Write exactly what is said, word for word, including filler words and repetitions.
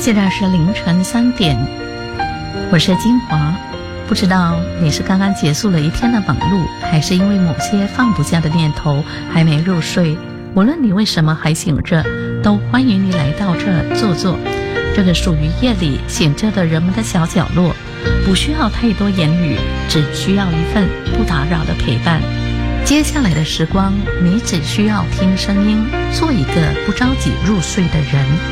现在是凌晨三点，我是金华。不知道你是刚刚结束了一天的忙碌，还是因为某些放不下的念头还没入睡。无论你为什么还醒着，都欢迎你来到这坐坐。这个属于夜里醒着的人们的小角落，不需要太多言语，只需要一份不打扰的陪伴。接下来的时光，你只需要听声音，做一个不着急入睡的人。